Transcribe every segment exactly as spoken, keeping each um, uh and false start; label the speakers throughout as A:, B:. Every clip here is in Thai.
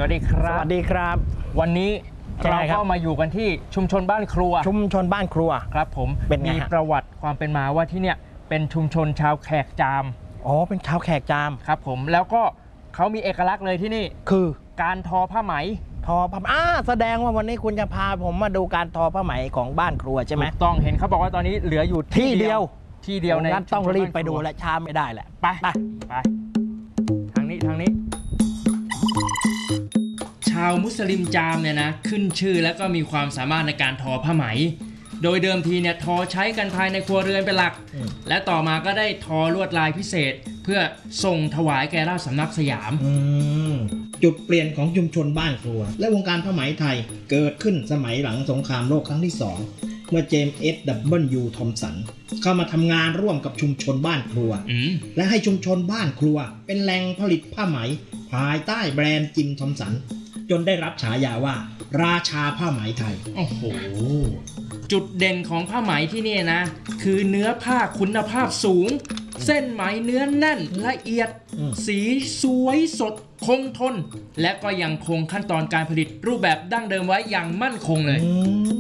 A: วัสดีครับ
B: สวัสดีครับ
A: วันนี้เราก็มาอยู่กันที่ชุมชนบ้านครัว
B: ชุมชนบ้านครัว
A: ครับผมมีประวัติความเป็นมาว่าที่เนี่ยเป็นชุมชนชาวแขกจาม
B: อ๋อเป็นชาวแขกจาม
A: ครับผมแล้วก็เขามีเอกลักษณ์เลยที่นี่
B: คือ
A: การทอผ้าไหม
B: ทอผ้าอ่าแสดงว่าวันนี้คุณจะพาผมมาดูการทอผ้าไหมของบ้านครัวใช่ไหม
A: ต้องเห็นเขาบอกว่าตอนนี้เหลืออยู่
B: ที่เดียว
A: ที่เดียวใน
B: นั้นต้องรีบไปดูและช้าไม่ได้แหละ
A: ไปไปไปทางนี้ทางนี้ชาวมุสลิมจามเนี่ยนะขึ้นชื่อแล้วก็มีความสามารถในการทอผ้าไหมโดยเดิมทีเนี่ยทอใช้กันภายในครัวเรือนเป็นหลักและต่อมาก็ได้ทอลวดลายพิเศษเพื่อส่งถวายแก่ราชสำนักสยาม
B: จุดเปลี่ยนของชุมชนบ้านครัวและวงการผ้าไหมไทยเกิดขึ้นสมัยหลังสงครามโลกครั้งที่สองเมื่อเจมส์เอสดับเบิลยูทอมสันเข้ามาทำงานร่วมกับชุมชนบ้านครัวและให้ชุมชนบ้านครัวเป็นแหล่งผลิตผ้าไหมภายใต้แบรนด์จิมทอมสันจนได้รับฉายาว่าราชาผ้าไหมไทย
A: โอ้โหจุดเด่นของผ้าไหมที่นี่นะคือเนื้อผ้าคุณภาพสูงเส้นไหมเนื้อแน่นละเอียดสีสวยสดคงทนและก็ยังคงขั้นตอนการผลิตรูปแบบดั้งเดิมไว้อย่างมั่นคงเลย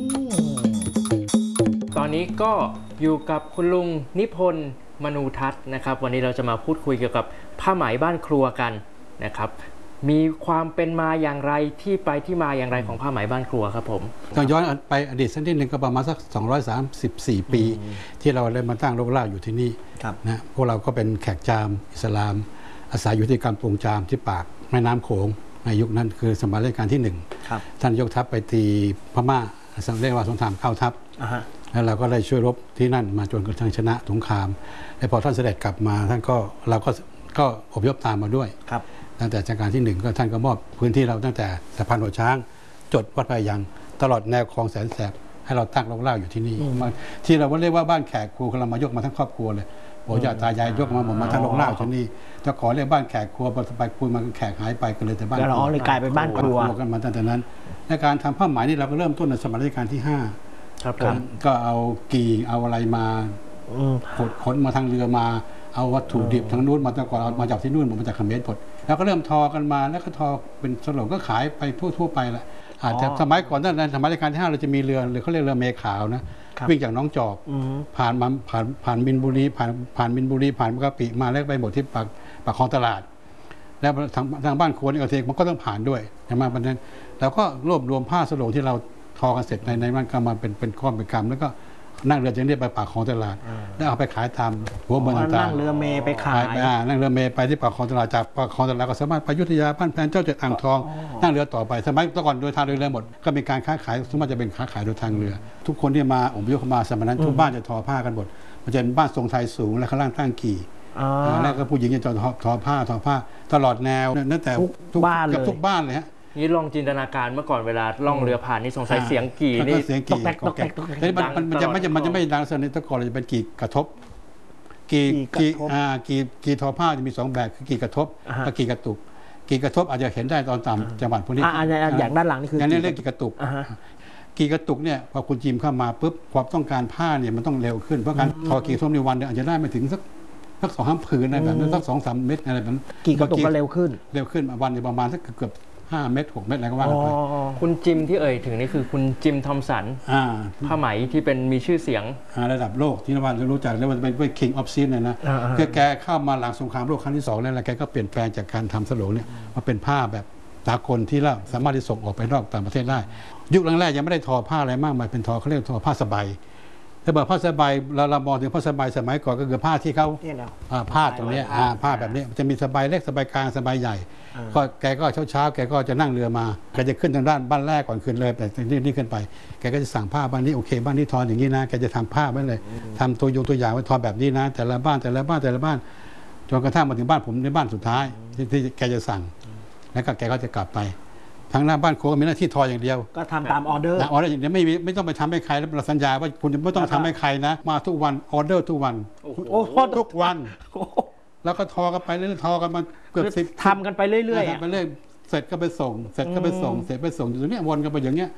A: ตอนนี้ก็อยู่กับคุณลุงนิพนธ์มนูทัศน์นะครับวันนี้เราจะมาพูดคุยเกี่ยวกับผ้าไหมบ้านครัวกันนะครับมีความเป็นมาอย่างไรที่ไปที่มาอย่างไรของผ้าไหมบ้านครัวครับผม
C: ต้องย้อนไปอดีตสักนิดหนึ่งก็ประมาณสักสองร้อยสามสิบสี่ปีที่เราได้มาตั้งรกรากอยู่ที่นี่นะพวกเราก็เป็นแขกจามอิสลามอาศัยอยู่ที่การปรุงจามที่ปากแม่น้ำโขงในยุคนั้นคือสมัยรัชกาลที่หนึ่งท่านยกทัพไปตีพม่าเรียกว่าสงครามเข้าทัพแล้วเราก็ได้ช่วยรบที่นั่นมาจนกระทั่งชนะสงครามและพอท่านเสด็จกลับมาท่านก็เราก็ก็อพยพตามมาด้วยตั้งแต่รัชกาลที่หนึ่งก็ท่านก็มอบพื้นที่เราตั้งแต่สะพานหัวช้างจดวัดพระยังตลอดแนวคลองแสนแสบให้เราตั้งรกรากอยู่ที่นี่ที่เราเรียกว่าบ้านแขกครัวเรามายกมาทั้งครอบครัวเลยปู่ย่าตายายยกมาหมดมาทั้งรกรากที่นี่จะขอเรียกบ้านแขกครัวพอไปคุยมาแขกหายไปก็เลยแต่บ้าน
B: เราเลยกลายเป็นบ้านครัว
C: กันมาตั้งแต่นั้นในการทำผ้าไหมนี่เราก็เริ่มต้นในสมัยรัชกาลที่ห้าก็เอากี่เอาอะไรมาขนขนมาทางเรือมาเอาวัตถุดิบทั้งนู้นมาตั้งก่อนเอามาจากที่นู่นมาจากเขมรหมดแล้วก็เริ่มทอกันมาแล้วก็ทอเป็นสลงก็ขายไปทั่วๆไปแหละอาจจะสมัยก่อนนั้นสมัยรัชกาลที่ห้าเราจะมีเรือเรือเขาเรียกเรือเมขาวนะวิ่งจากน้องจอกผ่านมาผ่านผ่านมินบุรีผ่านผ่านมินบุรีผ่านกะปิมาแล้วไปหมดที่ปากปากคลองตลาดแล้วทางทางบ้านครัวนี่ก็เทมันก็ต้องผ่านด้วยใช่ไหมประเด็นแล้วก็รวบรวมผ้าสลงที่เราทอกันเสร็จในในมันก็มาเป็นเป็นก้อนเป็นกำแล้วก็นั่งเรือจะเรียกไปปากคลองตลาดแล้วเอาไปขายตามหัวเมืองต่างๆนั่
B: งเรือเมย์ไปขาย
C: นั่งเรือเมย์ไปที่ปากคลองตลาดจากปากคลองตลาดก็สามารถไปอยุธยาบ้านแพนเจ้าเจ็ดอ่างทองนั่งเรือต่อไปสมัยก่อนโดยทางเรือหมดก็มีการค้าขายสมมติจะเป็นค้าขายโดยทางเรือทุกคนที่มาอพยพมาสมัยนั้นทุกบ้านจะทอผ้ากันหมดมันจะเป็นบ้านทรงไทยสูงและข้างล่างตั้งกี่แล้วก็ผู้หญิงจะทอผ้าทอผ้าตลอดแนวนั่นแต่
B: ทุกบ้านเลย
C: ทุกบ้านเลยฮะ
A: นี่ลองจินตนาการเมื่อก่อนเวลาล่องเรือผ่านนี่สงสัยเสียงกี่นี่
C: ตกแตกตกแตกมันมันจะไม่มันจะไม่ดังสนิทตะกอนจะเป็นกี่กระทบกี่กี่อ่ากี่กี่ทอผ้าจะมีสองแบบคือกี่กระทบกับกี่กระตุกกี่กระทบอาจจะเห็นได้ตอนต่ำจังหวัดพวกนี้
B: อย่างด้านหลังนี่คือ
C: อย่างนี้เรียกกี่กระตุกกี่กระตุกเนี่ยพอคุณจิมเข้ามาปุ๊บความต้องการผ้าเนี่ยมันต้องเร็วขึ้นเพราะการทอกี่ท่วมในวันเนี่ยอาจจะได้ไม่ถึงสักสักสองสามผืนอะไรแบบนั้นสักสองสามเม็ดอะไรแบบนั้น
B: กี่กระตุกก็เร็วขึ้น
C: เร็วขึ้นวันในประมาณสักเกือบห้าเม็ดหกเม็ดอะไรก็ว่าไป
A: คุณจิมที่เอ่ยถึงนี่คือคุณจิมทอมสันผ้าไหมที่เป็นมีชื่อเสียง
C: ระดับโลกที่เรารู้จักเรียกว่าเป็น King of Silk เนี่ยนะแกเข้ามาหลังสงครามโลกครั้งที่สองแล้วแกก็เปลี่ยนแปลงจากการทำสโลงเนี่ยมาเป็นผ้าแบบสากลที่เราสามารถที่ส่งออกไปนอกต่างประเทศได้ยุคแรกๆยังไม่ได้ทอผ้าอะไรมากมายเป็นทอเขาเรียกทอผ้าสบายถ้าบอกผ้าสบายเราเรามองถึงผ้าสบายสมัยก่อนก็คือผ้าที่เขาผ้าตรงนี้ผ้าแบบนี้จะมีสบายเล็กสบายกลางสบายใหญ่ก็แกก็เช้าเช้าแกก็จะนั่งเรือมาแกจะขึ้นทางด้านบ้านแรกก่อนขึ้นเลยแต่นี่นี่ขึ้นไปแกก็จะสั่งผ้าบ้านนี้โอเคบ้านนี้ทออย่างนี้นะแกจะทำผ้าไว้เลยทำตัวยงตัวอย่างไว้ทอแบบนี้นะแต่ละบ้านแต่ละบ้านแต่ละบ้านจนกระทั่งมาถึงบ้านผมในบ้านสุดท้ายที่แกจะสั่งแล้วก็แกก็จะกลับไปทางหน้าบ้านโค้งมีหน้าที่ทออย่างเดียว
B: ก็ทำตามออเดอร์
C: ออเดอร์อย่างเดียวไม่ไม่ต้องไปทำให้ใครแล้วเราสัญญาว่าคุณจะไม่ต้องทำให้ใครนะมาทุกวันออเดอร์ทุกวัน
B: โอ้
C: ทุกวันแล้วก็ทอกันไปเรื่อยๆทอกันมาเกือบสิบ
B: ทำกันไปเรื่อย
C: ๆทำไปเรื่อยเสร็จก็ไปส่งเสร็จก็ไปส่งเสร็จไปส่งอยู่ตรงนี้วนกันไปอย่างเงี้ย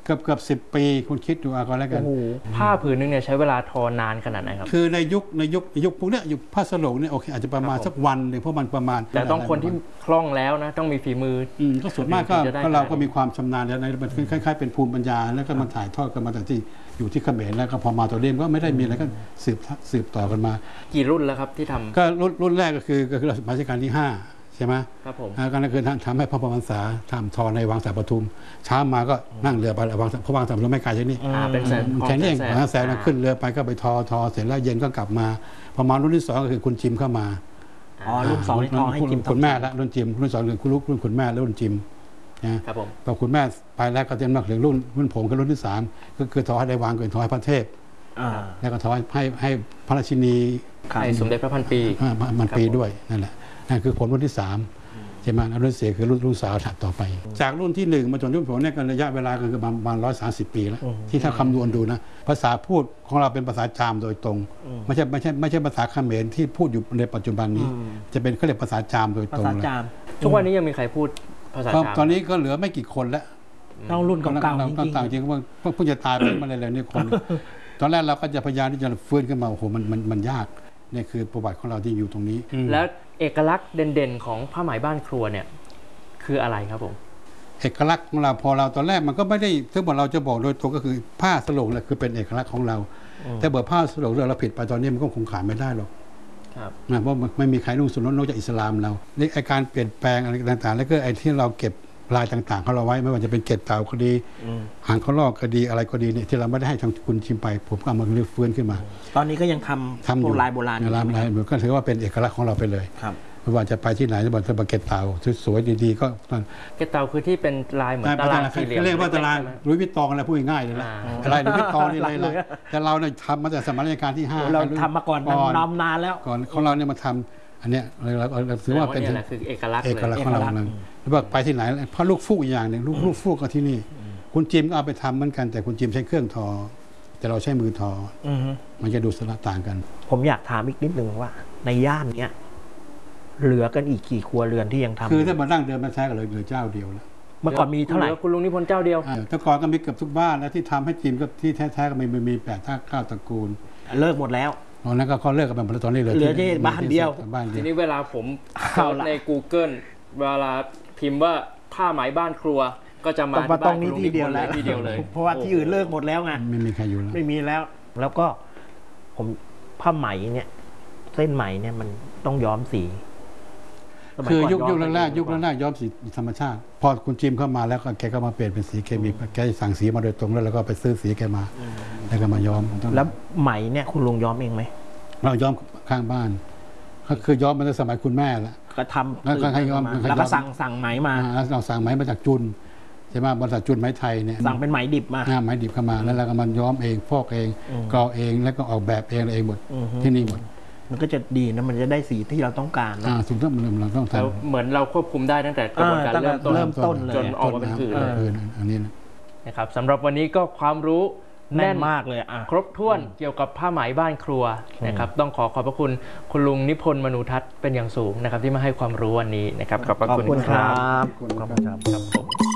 C: เกือบเกือบสิบปีคุณคิดดูเอาก็แล้วกัน
A: ผ้าผืนนึงเนี่ยใช้เวลาทอนานขนาดไหนครับ
C: คือในยุคในยุคในยุคพวกเนี้ยยุคผ้าสโลงเนี่ยโอเคอาจจะประมาณสักวันหนึ่งเพราะมันประมาณ
A: แต่ต้องคนที่คล่องแล้วนะต้องมีฝีมือ
C: อืมก็ส่วนมากก็
A: จะได้
C: ก็เราก็มีความชำนาญแล้วในมันคล้ายๆเป็นภูมิปัญญาแล้วก็มันถ่ายทอดกันมาจากที่อยู่ที่เขมรแล้วก็พอมาตัวเรียมก็ไม่ได้มีอะไรก็สืบสืบต่อกันมา
A: กี่รุ่นแล้วครับที่ทำ
C: ก็รุ่นรุ่นแรกก็คือก็คือรัชกาลที่ห้าใช่ไหม
A: ครับผม
C: อ่าก็นั่นคือทำให้พระประวันษาทำทอในวังสาปทุมเช้ามาก็นั่งเรือไปวังพระวังสาปทุมไม่ไกลจากนี่
A: อ่าเป็นแสน
C: แค่นี้เอง
A: แส
C: แสนขึ้นเรือไปก็ไปทอทอเสร็จแล้วเย็นก็กลับมาพอมารุ่นที่สองก็คือคุณจิมเข้ามา
B: อ๋อรุ่นสองนี่ทอให้จิม
C: คุณแม่ละรุ่นจิมรุ่นสองคือคุณลูกรุ่นคุณแม่แล้วรุ่นจิมนะครับ
A: ผม
C: พอคุณแม่ไปแล้วก็เต็มมากถึงรุ่นรุ่นผมก็รุ่นที่สามก็คือทอให้ได้วางเกินทอให้พระเทพ
B: อ่า
C: แล้วก็ทอให้ให้พระราชินี
A: ให้สมเด็จพระพันปี
C: อ่ามันปีด้วยนั่นแหละนั่นคือผมรุ่นที่สามใช่ไหมรุ่นเสียคือรุ่นรุ่นสาวถัดต่อไป จากรุ่นที่หนึ่งมาจนรุ่นผมเนี่ยก็ระยะเวลาก็คือประมาณร้อยสามสิบปีแล้วที่ถ้าคำนวณดูนะภาษาพูดของเราเป็นภาษาจามโดยตรงไม่ใช่ไม่ใช่ไม่ใช่ภาษาเขมรที่พูดอยู่ในปัจจุบันนี้ จะเป็นเขาเรียกภาษาจามโดย
B: ภา
C: ตรง
B: ษา
C: เลย
B: จาม
A: ทุกวันนี้ยังมีใครพูดภาษา
C: ก็
A: จาม
C: ตอนนี้ก็เหลือไม่กี่คนแล้ว
B: ต้องรุ่นเก่าๆจ
C: เรา
B: ริง
C: ต่างจริงว่าเพิ่งจะตายไปมาเลยๆนี่คนตอนแรกเราก็จะพยายามที่จะฟื้นขึ้นมาโอ้โหมันมันมันยากนี่คือประวัติของเราที่อยู่ตรงนี้
A: แล้วเอกลักษณ์เด่นๆของผ้าไหมบ้านครัวเนี่ยคืออะไรครับผม
C: เอกลักษณ์ของเราพอเราตอนแรกมันก็ไม่ได้ถ้าบอกเราจะบอกโดยตรงก็คือผ้าสโลงแหละคือเป็นเอกลักษณ์ของเราแต่เบอร์ผ้าสโลงเราผิดไปตอนนี้มันก็คงขายไม่ได้หรอก
A: ครับ
C: นะเพราะมันไม่มีใครนุ่งสุนนอกจากอิสลามเรานี่ไอการเปลี่ยนแปลงอะไรต่างๆ แล้วก็ไอที่เราเก็บลายต่างๆของเราไว้ไม่ว่าจะเป็นเกล็ดเต่าก็ดีหางเขาลอกก็ดีอะไรก็ดีเนี่ยที่เราไม่ได้ให้ทางคุณชิมไปผมก็เอามาเรียกฟื้นขึ้นมา
B: ๆ ตอนนี้ก็ยังทำ
C: ทำอ
B: พว
C: ยู่
B: กลายโบราณอยู่
C: ลาย
B: ใช่ไหม
C: ลายเหมือนก็ถือว่าเป็นเอกลักษณ์ของเราไปเลย
B: ครับ
C: ไม่ว่าจะไปที่ไหนจะบอกจะมาเก็ตเต่าสวยๆดีๆก็
A: เกตเตาคือที่เป็นลายเหมือนตารางสี่เหลี่ยม
C: เรียกว่าตาราง
A: ใช่ไหม
C: ลุยวิตตองอะไรพูดง่ายๆเลยนะ
A: อ่า
C: อะไรลุยวิตตองนี่เลยเลยแต่เราเนี่ยทำมาแต่สมัยรัชกาลที่ห้า
B: เราทำมาก่อนนำนานแล้ว
C: ก่อนของเราเนี่ยมาทำอันเนี้ยเราเราถือว่าเป็น
A: นี่แหละคือเอกลักษณ์
C: เอกลักษ
A: เลย
C: ณ์ของเราเลยแล้วบอกไปที่ไหนเพราะลูกฟูกอีกอย่างหนึ่งลูกลูกฟูกก็ที่นี่ คุณจิมก็เอาไปทำเหมือนกันแต่คุณจิมใช้เครื่องทอ แต่เราใช้มือทอ
B: อือฮึ
C: มันจะดูสลับต่างกัน
B: ผมอยากถามอีกนิดนึงว่า ในย่านเนี้ยเหลือกันอีกกี่ครัวเรือนที่ยังทำ
C: คือถ้ามานั่งเดินมาใช้กันเลยเหลือเจ้าเดียวแล้ว
B: เมื่อก่อนมีเท่าไหร่
A: ลือคุณลุงนิพนธ์เจ้าเดียว
C: อ่าแต่ก่อนก็มีเกือบทุกบ้านแล้วที่ทำให้จิมก็ที่แท้ๆก็มีมีแปดท่าเก้าตระกูล
B: เลิกหมดแล้ว
C: ตอนนั้นก็เขาเลิกกันไปหมดแล้วตอนนี้เหลือ
B: เหลือที่บ้านเดียว
C: บ้านเดี
A: ที
C: ยว
A: นี้เวลาผม
B: เอา
A: เซิร์ช
B: ละ
A: ใน Google เวลาพิมพ์ว่าผ้าไหมบ้านครัว ก็จะมา
B: ต้องมา
A: ที่
B: ตร
A: บ้าง น
B: นี้
A: คุณลุง
B: ที่
A: นิพ
B: เดียวน
A: ธ์เล
B: แล้
A: ยว ที่เดียวเลย
B: เพราะว่าที่อื่นเลิกหมดแล้วไง
C: ไม่มีใครอยู่แล้ว
B: ไม่มีแล้ว แล้วก็ผมผ้าไหมเนี่ย เส้นไหมเนี่ยมันต้องย้อมสีสมั
C: คือ
B: ก่น
C: ยุคยุค
B: ย้อม
C: แรกๆยุคแรกๆย้อมสีธรรมชาติ พอคุณจิมเข้ามาแล้วก็แกก็มาเปลี่ยนเป็นสีเคมีแกสั่งสีมาโดยตรงแล้วเราก็ไปซื้อสีแกมาแล้วก็มาย้อม
B: แล้วไหมเนี่ยคุณลุงย้อมเองไหม
C: เราย้อมข้างบ้านก็คือย้อมมาตั้งแต่สมัยคุณแม่แล้ว
B: ก็ทำ
C: แล้วก็ให้ย้อม
B: ตื่นมาแล้วก็สั่งสั่งไหมมา
C: อ่าแล้วเราสั่งไหมมาจากจุนใช่ไหมบริษัทจุนไหมไทยเนี่ย
B: สั่งเป็นไหมดิบมา
C: หน้าไหมดิบเข้ามาแล้วเราก็มันย้อมเองฟอกเองกรอเองแล้วก็ออกแบบเองอะไรเองหมด
B: อือฮึ
C: ที่นี่หมด
B: มันก็จะดีนะมันจะได้สีที่เราต้องการนะ
C: อ่าถูกต้องเราต้อง
A: แล้ว
C: ทำ
A: เหมือนเราควบคุมได้ตั้งแต่กระบวนการ
B: อ่าตั้งแต่
A: เริ่มต้น
B: เริ่มต้นเลย
A: จนออกมาเป็นผืนเลย
C: ผืนอันนี้นะ
A: นะครับสำหรับวันนี้ก็ความรู้
B: แน่
A: แน่
B: น
A: น
B: มากเลยอ่ะ
A: ครบถ้วนเกี่ยวกับผ้าไหมบ้านครัวนะครับต้องขอขอบพระคุณคุณลุงนิพนธ์มนูทัศน์เป็นอย่างสูงนะครับที่มาให้ความรู้วันนี้นะครับขอบพระ
B: ขอบ
A: คุณ
B: คุณ
A: ค
B: ค
A: รั
B: รับ บ
C: ขอบคุณครับ
A: ครับผม